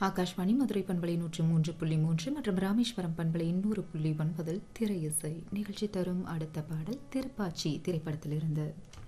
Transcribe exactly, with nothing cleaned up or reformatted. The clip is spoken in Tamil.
ஆகாஷ்வாணி மதுரை பண்பலை நூற்று மூன்று புள்ளி மூன்று மற்றும் ராமேஸ்வரம் பண்பலை நூறு புள்ளி ஒன்பதில் திரை இசை நிகழ்ச்சி தரும் அடுத்த பாடல் திருப்பாச்சி திரைப்படத்திலிருந்து.